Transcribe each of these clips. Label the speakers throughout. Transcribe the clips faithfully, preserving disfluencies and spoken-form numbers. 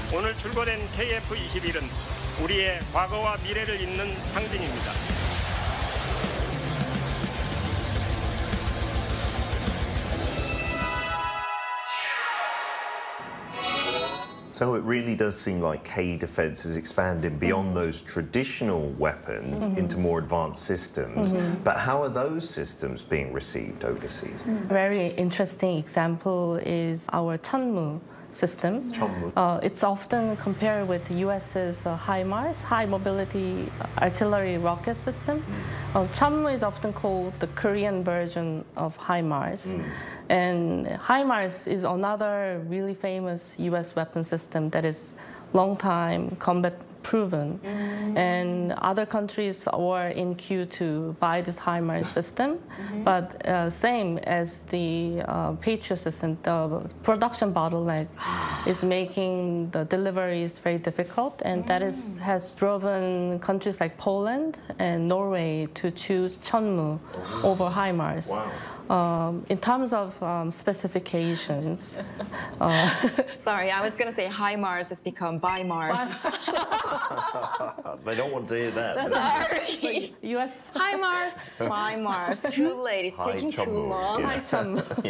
Speaker 1: 오늘 출고된 케이에프 이십일은 우리의 과거와 미래를 잇는 상징입니다.
Speaker 2: So it really does seem like K Defence is expanding beyond those traditional weapons mm-hmm. into more advanced systems. Mm-hmm. But how are those systems being received overseas?
Speaker 3: Very interesting example is our Chunmoo system.
Speaker 2: Chunmoo.
Speaker 3: Uh, it's often compared with the U S's uh, HIMARS, High Mobility Artillery Rocket System. Mm. Uh, Chunmoo is often called the Korean version of HIMARS. Mm. And HIMARS is another really famous U S weapon system that is long time combat proven. Mm-hmm. And other countries were in queue to buy this HIMARS system. Mm-hmm. But uh, same as the uh, Patriot system, the production bottleneck is making the deliveries very difficult. And mm. that is, has driven countries like Poland and Norway to choose Chunmoo oh. over HIMARS.
Speaker 2: Wow.
Speaker 3: Um, in terms of um, specifications, uh,
Speaker 4: sorry, I was going to say HIMARS has become BIMARS.
Speaker 2: They don't want to hear that.
Speaker 4: Sorry.
Speaker 3: U S
Speaker 4: HIMARS, BIMARS. Too late. It's
Speaker 2: Hi,
Speaker 4: taking
Speaker 2: Chunmoo.
Speaker 4: too long.
Speaker 2: Yeah.
Speaker 3: Hi, Chunmoo.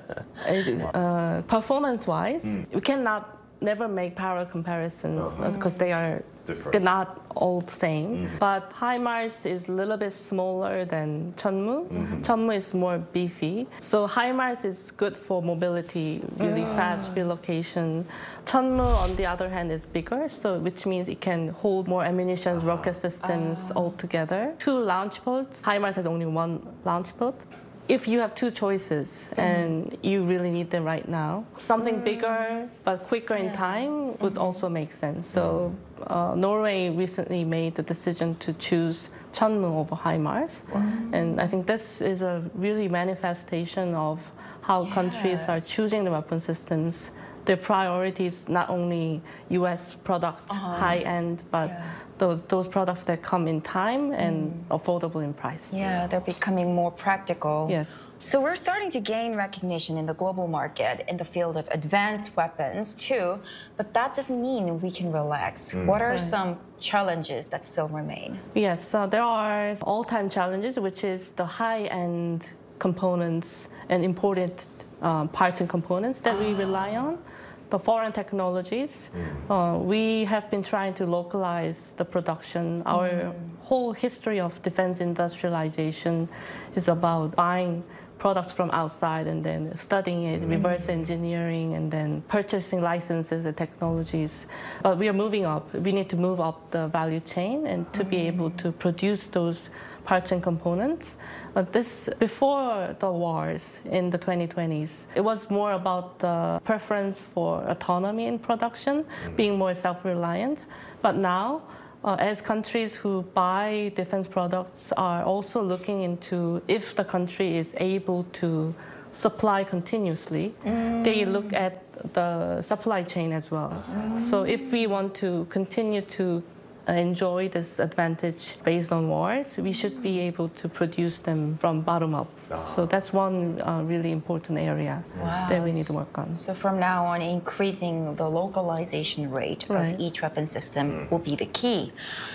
Speaker 2: Yeah.
Speaker 3: uh, performance-wise,
Speaker 2: mm.
Speaker 3: we cannot never make parallel comparisons because uh-huh. they are
Speaker 2: different.
Speaker 3: They're not all the same.
Speaker 2: Mm-hmm.
Speaker 3: But HIMARS is a little bit smaller than Chunmoo. Mm-hmm. Chunmoo is more beefy. So HIMARS is good for mobility, really uh. fast relocation. Chunmoo, on the other hand, is bigger, so which means it can hold more ammunition, uh-huh. rocket systems uh. all together. Two launch pods. HIMARS has only one launch pod. If you have two choices and mm. you really need them right now, something mm. bigger but quicker yeah. in time would mm-hmm. also make sense. So uh, Norway recently made the decision to choose Chunmoo over HIMARS. Wow. And I think this is a really manifestation of how yes. countries are choosing the weapon systems. Their priorities not only U S products, uh-huh. high-end, but yeah. those, those products that come in time and mm. affordable in price.
Speaker 4: Yeah, they're becoming more practical.
Speaker 3: Yes.
Speaker 4: So we're starting to gain recognition in the global market in the field of advanced weapons too, but that doesn't mean we can relax. Mm. What are right. some challenges that still remain?
Speaker 3: Yes, so there are all-time challenges, which is the high-end components and important um, parts and components that we rely on. The foreign technologies, mm. uh, we have been trying to localize the production. Our mm. whole history of defense industrialization is about buying products from outside and then studying it, mm. reverse engineering, and then purchasing licenses and technologies. But we are moving up. We need to move up the value chain and to mm. be able to produce those parts and components. But this, before the wars in the twenty twenties, it was more about the preference for autonomy in production, mm. being more self-reliant. But now, uh, as countries who buy defense products are also looking into if the country is able to supply continuously, mm. they look at the supply chain as well. Mm. So if we want to continue to enjoy this advantage based on wars, we should be able to produce them from bottom up. Oh. So that's one uh, really important area wow. that we need to work on.
Speaker 4: So from now on, increasing the localization rate right. of each weapon system mm. will be the key.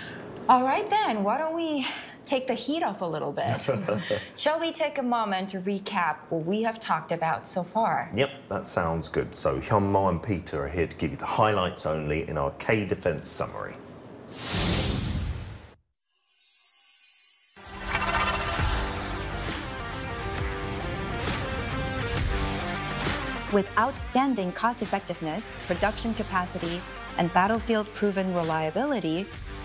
Speaker 4: All right then, why don't we take the heat off a little bit? Shall we take a moment to recap what we have talked about so far?
Speaker 2: Yep, that sounds good. So Hyunmo and Peter are here to give you the highlights only in our K Defence summary.
Speaker 4: With outstanding cost-effectiveness, production capacity, and battlefield-proven reliability,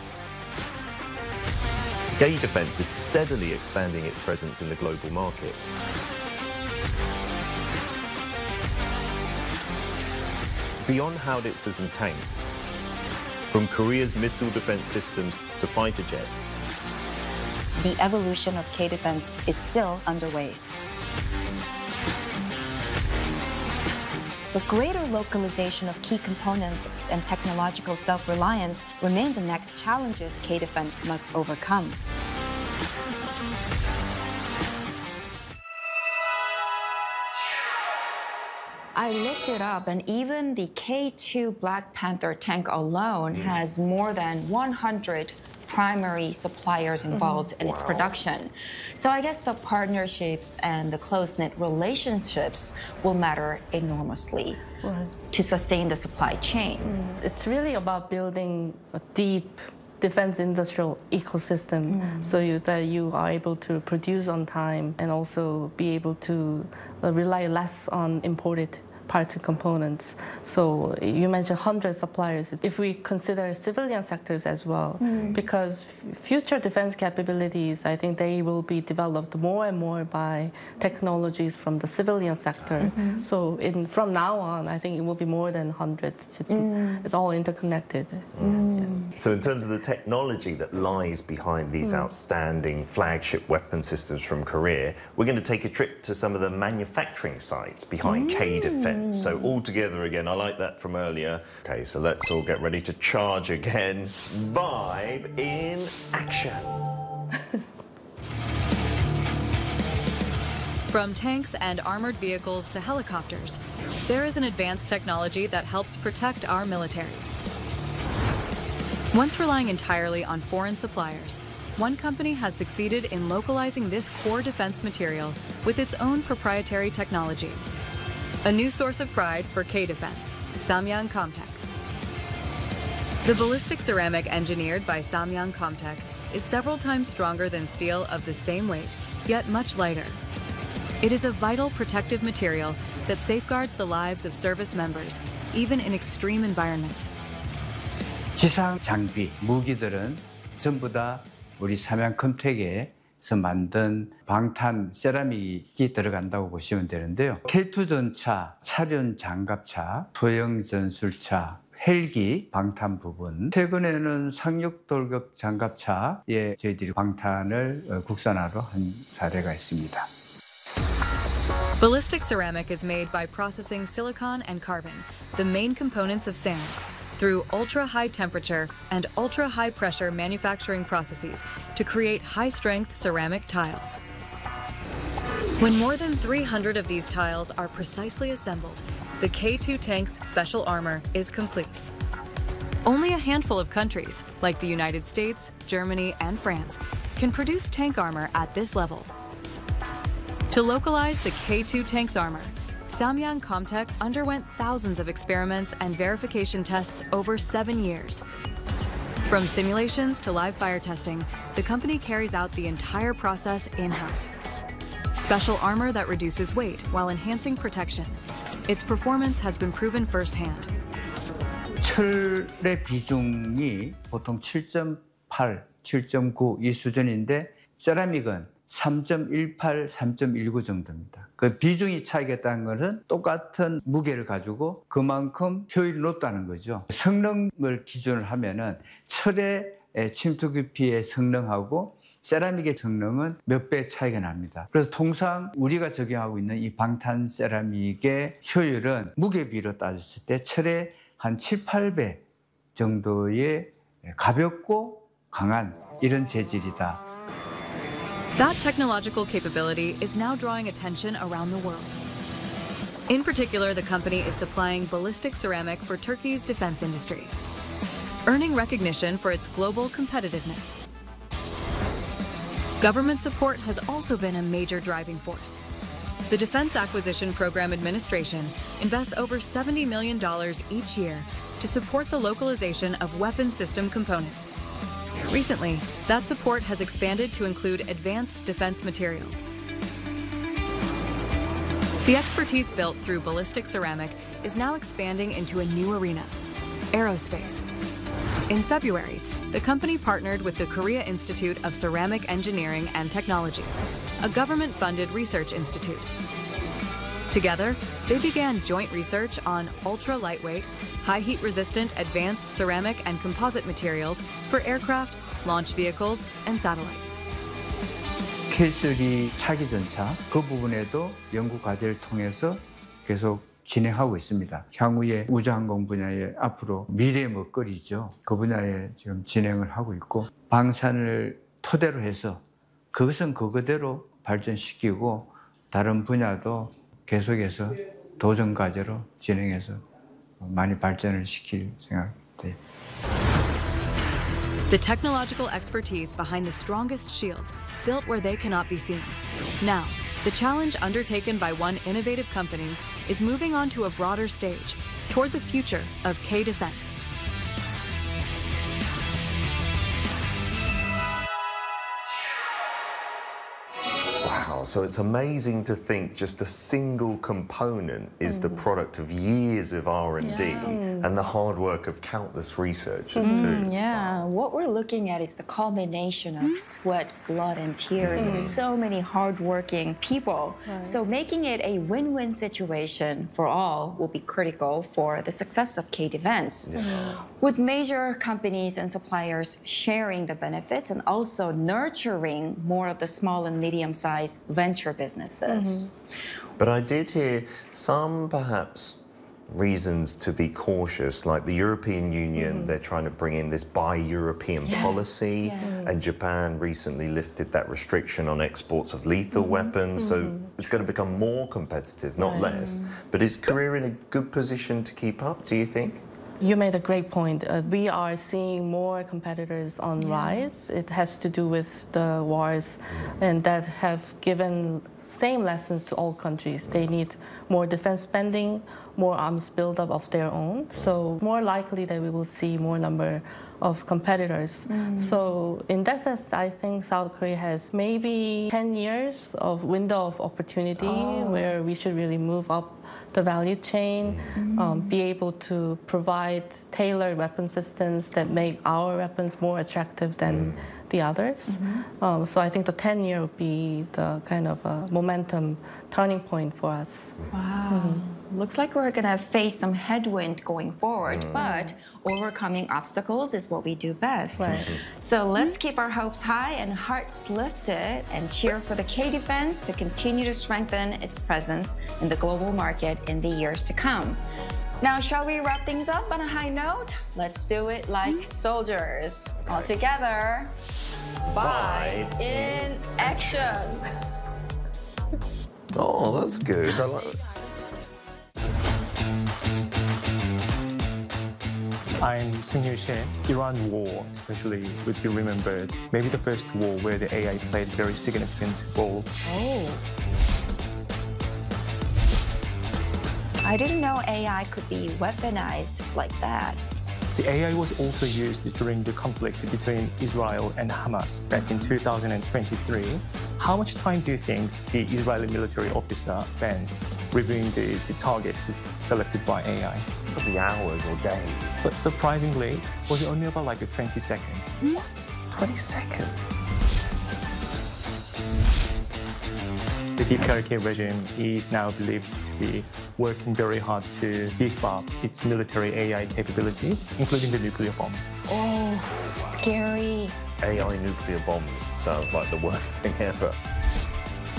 Speaker 2: K Defence is steadily expanding its presence in the global market. Beyond howitzers and tanks, from Korea's missile defense systems to fighter jets,
Speaker 4: the evolution of K Defence is still underway. But greater localization of key components and technological self-reliance remain the next challenges K Defence must overcome. I looked it up, and even the K two Black Panther tank alone has more than one hundred primary suppliers involved in its production. So I guess the partnerships and the close-knit relationships will matter enormously
Speaker 3: Right.
Speaker 4: to sustain the supply chain.
Speaker 3: It's really about building a deep defense industrial ecosystem so you, that you are able to produce on time and also be able to uh, rely less on imported parts and components. So you mentioned one hundred suppliers. If we consider civilian sectors as well, because f- future defense capabilities, I think they will be developed more and more by technologies from the civilian sector. So in, from now on, I think it will be more than hundreds. It's, it's all interconnected. Yes.
Speaker 2: So in terms of the technology that lies behind these outstanding flagship weapon systems from Korea, we're going to take a trip to some of the manufacturing sites behind K Defense. So all together again, I like that from earlier. Okay, so let's all get ready to charge again. Vibe in action.
Speaker 5: From tanks and armored vehicles to helicopters, there is an advanced technology that helps protect our military. Once relying entirely on foreign suppliers, one company has succeeded in localizing this core defense material with its own proprietary technology. A new source of pride for K-Defense, Samyang Comtech. The ballistic ceramic engineered by Samyang Comtech is several times stronger than steel of the same weight, yet much lighter. It is a vital protective material that safeguards the lives of service members, even in extreme environments.
Speaker 6: 지상 장비, 무기들은 전부 다 우리 삼양 컴텍에서 만든 방탄 세라믹이 들어간다고 보시면 되는데요. 케이 투 전차, 차륜 장갑차, 소형 전술차, 헬기 방탄 부분, 최근에는 상륙 돌격 장갑차에 저희들이 방탄을 국산화로 한 사례가 있습니다.
Speaker 5: Ballistic ceramic is made by processing silicon and carbon, the main components of sand, through ultra-high temperature and ultra-high pressure manufacturing processes to create high-strength ceramic tiles. When more than three hundred of these tiles are precisely assembled, the K two tank's special armor is complete. Only a handful of countries, like the United States, Germany, and France, can produce tank armor at this level. To localize the K two tank's armor, Samyang Comtech underwent thousands of experiments and verification tests over seven years. From simulations to live fire testing, the company carries out the entire process in-house. Special armor that reduces weight while enhancing protection. Its performance has been proven firsthand.
Speaker 6: 철의 비중이 보통 칠 점 팔, 칠 점 구 이 수준인데 세라믹은 삼 점 일팔, 삼 점 일구 정도입니다. 그 비중이 차이가 있다는 것은 똑같은 무게를 가지고 그만큼 효율이 높다는 거죠. 성능을 기준으로 하면은 철의 침투 깊이의 성능하고 세라믹의 성능은 몇 배 차이가 납니다. 그래서 통상 우리가 적용하고 있는 이 방탄 세라믹의 효율은 무게비로 따졌을 때 철의 한 칠, 팔 배 정도의 가볍고 강한 이런 재질이다.
Speaker 5: That technological capability is now drawing attention around the world. In particular, the company is supplying ballistic ceramic for Turkey's defense industry, earning recognition for its global competitiveness. Government support has also been a major driving force. The Defense Acquisition Program Administration invests over seventy million dollars each year to support the localization of weapon system components. Recently, that support has expanded to include advanced defense materials. The expertise built through ballistic ceramic is now expanding into a new arena, aerospace. In February, the company partnered with the Korea Institute of Ceramic Engineering and Technology, a government-funded research institute. Together, they began joint research on ultra-lightweight, high-heat-resistant advanced ceramic and composite materials for aircraft, launch vehicles, and satellites.
Speaker 6: 케이 쓰리 차기 전차 그 부분에도 연구 과제를 통해서 계속 진행하고 있습니다. 향후에 우주항공 분야에 앞으로 미래의 먹거리죠. 그 분야에 지금 진행을 하고 있고 방산을 토대로 해서 그것은 그거대로 발전시키고 다른 분야도 계속해서 도전 과제로 진행해서 많이 발전을 시킬 생각입니다.
Speaker 5: The technological expertise behind the strongest shields, built where they cannot be seen. Now, the challenge undertaken by one innovative company is moving on to a broader stage, toward the future of K-Defense.
Speaker 2: Wow, so it's amazing to think just a single component is the product of years of R and D and the hard work of countless researchers too.
Speaker 4: Yeah, what we're looking at is the culmination of sweat, blood, and tears of so many hardworking people. So making it a win-win situation for all will be critical for the success of K-Defense. With major companies and suppliers sharing the benefits and also nurturing more of the small and medium-sized venture businesses.
Speaker 2: But I did hear some perhaps reasons to be cautious, like the European Union, they're trying to bring in this buy European policy,
Speaker 4: yes.
Speaker 2: and Japan recently lifted that restriction on exports of lethal weapons, so it's going to become more competitive, not less. But is Korea in a good position to keep up, do you think?
Speaker 3: You made a great point. Uh, we are seeing more competitors on rise. It has to do with the wars, and that have given same lessons to all countries. They need more defense spending, more arms buildup of their own. So more likely that we will see more number of competitors. So in that sense, I think South Korea has maybe ten years of window of opportunity where we should really move up the value chain, um, be able to provide tailored weapon systems that make our weapons more attractive than the others. Um, so I think the ten year would be the kind of a momentum turning point for us.
Speaker 4: Wow. Looks like we're going to face some headwind going forward, but overcoming obstacles is what we do best.
Speaker 3: Right.
Speaker 4: So let's keep our hopes high and hearts lifted and cheer for the K-Defense to continue to strengthen its presence in the global market in the years to come. Now, shall we wrap things up on a high note? Let's do it like soldiers. All together. Fight in action.
Speaker 2: Oh, that's good. I like that.
Speaker 7: I'm Seung-Yu Sheh. Iran War especially would be remembered. Maybe the first war where the A I played a very significant role.
Speaker 4: Oh. I didn't know A I could be weaponized like that.
Speaker 7: The A I was also used during the conflict between Israel and Hamas back in two thousand twenty-three. How much time do you think the Israeli military officer spent reviewing the, the targets selected by A I?
Speaker 2: Probably hours or days.
Speaker 7: But surprisingly, was it only about like a twenty seconds?
Speaker 2: What? twenty seconds?
Speaker 7: The D P R K regime is now believed to be working very hard to beef up its military A I capabilities, including the nuclear bombs.
Speaker 4: Oh, scary.
Speaker 2: A I nuclear bombs sounds like the worst thing ever.